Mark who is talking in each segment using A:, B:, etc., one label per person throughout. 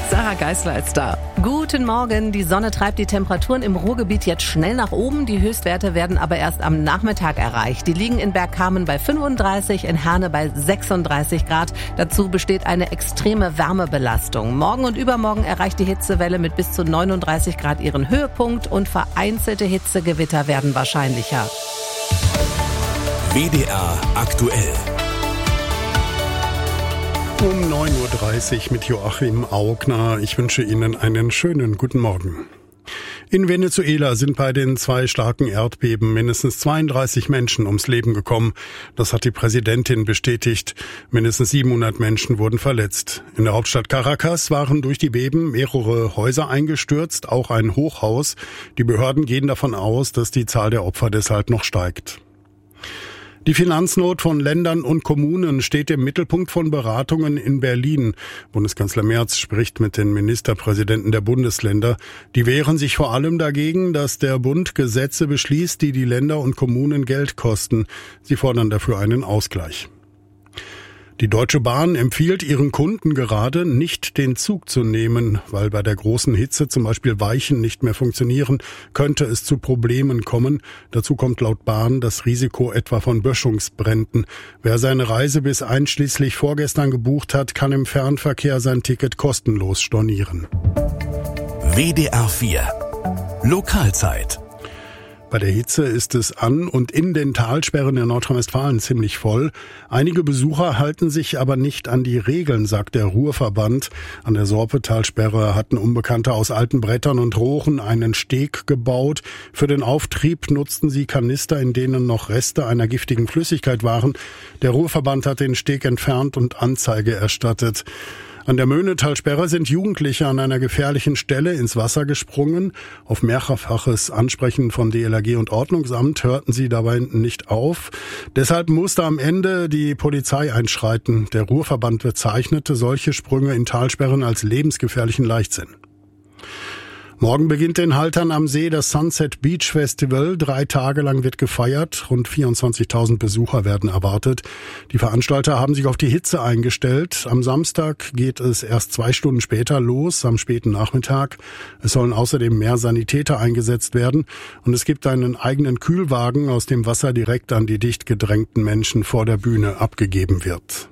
A: Sarah Geisler ist da. Guten Morgen. Die Sonne treibt die Temperaturen im Ruhrgebiet jetzt schnell nach oben. Die Höchstwerte werden aber erst am Nachmittag erreicht. Die liegen in Bergkamen bei 35, in Herne bei 36 Grad. Dazu besteht eine extreme Wärmebelastung. Morgen und übermorgen erreicht die Hitzewelle mit bis zu 39 Grad ihren Höhepunkt und vereinzelte Hitzegewitter werden wahrscheinlicher.
B: WDR aktuell.
C: Um 9.30 Uhr mit Joachim Augner. Ich wünsche Ihnen einen schönen guten Morgen. In Venezuela sind bei den 2 starken Erdbeben mindestens 32 Menschen ums Leben gekommen. Das hat die Präsidentin bestätigt. Mindestens 700 Menschen wurden verletzt. In der Hauptstadt Caracas waren durch die Beben mehrere Häuser eingestürzt, auch ein Hochhaus. Die Behörden gehen davon aus, dass die Zahl der Opfer deshalb noch steigt. Die Finanznot von Ländern und Kommunen steht im Mittelpunkt von Beratungen in Berlin. Bundeskanzler Merz spricht mit den Ministerpräsidenten der Bundesländer. Die wehren sich vor allem dagegen, dass der Bund Gesetze beschließt, die die Länder und Kommunen Geld kosten. Sie fordern dafür einen Ausgleich. Die Deutsche Bahn empfiehlt ihren Kunden gerade, nicht den Zug zu nehmen, weil bei der großen Hitze zum Beispiel Weichen nicht mehr funktionieren, könnte es zu Problemen kommen. Dazu kommt laut Bahn das Risiko etwa von Böschungsbränden. Wer seine Reise bis einschließlich vorgestern gebucht hat, kann im Fernverkehr sein Ticket kostenlos stornieren.
B: WDR 4 Lokalzeit.
C: Bei der Hitze ist es an und in den Talsperren in Nordrhein-Westfalen ziemlich voll. Einige Besucher halten sich aber nicht an die Regeln, sagt der Ruhrverband. An der Sorpe-Talsperre hatten Unbekannte aus alten Brettern und Rohren einen Steg gebaut. Für den Auftrieb nutzten sie Kanister, in denen noch Reste einer giftigen Flüssigkeit waren. Der Ruhrverband hat den Steg entfernt und Anzeige erstattet. An der Möhnetalsperre sind Jugendliche an einer gefährlichen Stelle ins Wasser gesprungen. Auf mehrfaches Ansprechen vom DLRG und Ordnungsamt hörten sie dabei nicht auf. Deshalb musste am Ende die Polizei einschreiten. Der Ruhrverband bezeichnete solche Sprünge in Talsperren als lebensgefährlichen Leichtsinn. Morgen beginnt in Haltern am See das Sunset Beach Festival. 3 Tage lang wird gefeiert. Rund 24.000 Besucher werden erwartet. Die Veranstalter haben sich auf die Hitze eingestellt. Am Samstag geht es erst 2 Stunden später los, am späten Nachmittag. Es sollen außerdem mehr Sanitäter eingesetzt werden. Und es gibt einen eigenen Kühlwagen, aus dem Wasser direkt an die dicht gedrängten Menschen vor der Bühne abgegeben wird.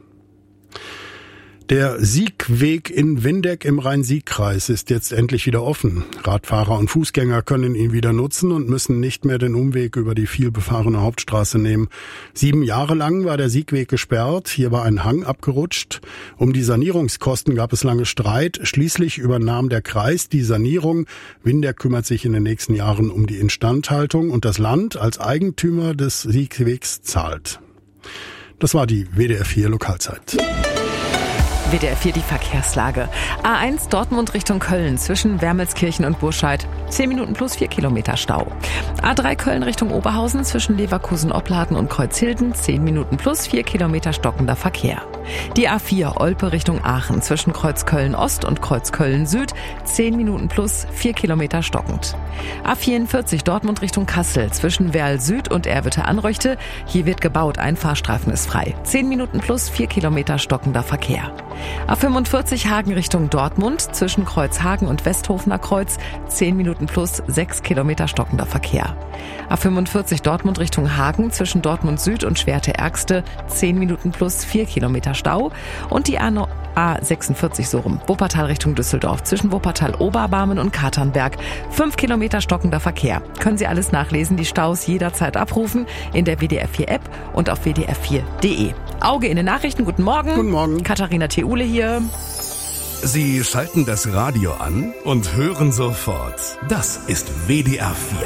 C: Der Siegweg in Windeck im Rhein-Sieg-Kreis ist jetzt endlich wieder offen. Radfahrer und Fußgänger können ihn wieder nutzen und müssen nicht mehr den Umweg über die vielbefahrene Hauptstraße nehmen. 7 Jahre lang war der Siegweg gesperrt. Hier war ein Hang abgerutscht. Um die Sanierungskosten gab es lange Streit. Schließlich übernahm der Kreis die Sanierung. Windeck kümmert sich in den nächsten Jahren um die Instandhaltung und das Land als Eigentümer des Siegwegs zahlt. Das war die WDR 4 Lokalzeit.
A: WDR 4 die Verkehrslage. A1 Dortmund Richtung Köln zwischen Wermelskirchen und Burscheid. 10 Minuten plus 4 Kilometer Stau. A3 Köln Richtung Oberhausen zwischen Leverkusen-Opladen und Kreuzhilden. 10 Minuten plus 4 Kilometer stockender Verkehr. Die A4 Olpe Richtung Aachen zwischen Kreuzköln Ost und Kreuzköln Süd. 10 Minuten plus 4 Kilometer stockend. A44 Dortmund Richtung Kassel zwischen Werl Süd und Erwitte-Anröchte. Hier wird gebaut, ein Fahrstreifen ist frei. 10 Minuten plus 4 Kilometer stockender Verkehr. A45 Hagen Richtung Dortmund zwischen Kreuzhagen und Westhofener Kreuz 10 Minuten plus 6 Kilometer stockender Verkehr. A45 Dortmund Richtung Hagen zwischen Dortmund Süd und Schwerte-Ärgste 10 Minuten plus 4 Kilometer Stau und die A46 so rum. Wuppertal Richtung Düsseldorf zwischen Wuppertal-Oberbarmen und Katernberg 5 Kilometer stockender Verkehr. Können Sie alles nachlesen, die Staus jederzeit abrufen in der WDR 4 App und auf wdr4.de. Auge in den Nachrichten, guten Morgen.
C: Guten Morgen.
A: Katharina Theule hier.
B: Sie schalten das Radio an und hören sofort. Das ist WDR 4.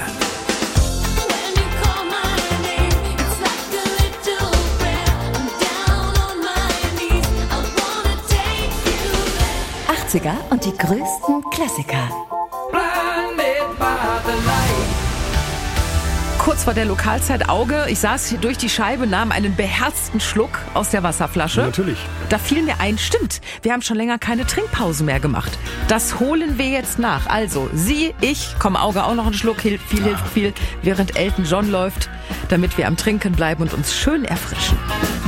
D: 80er und die größten Klassiker.
A: Kurz vor der Lokalzeit Auge. Ich saß hier durch die Scheibe, nahm einen beherzten Schluck aus der Wasserflasche.
C: Natürlich.
A: Da fiel mir ein, stimmt, wir haben schon länger keine Trinkpause mehr gemacht. Das holen wir jetzt nach. Also, Sie, ich, komm Auge, auch noch einen Schluck, hilft viel, während Elton John läuft, damit wir am Trinken bleiben und uns schön erfrischen.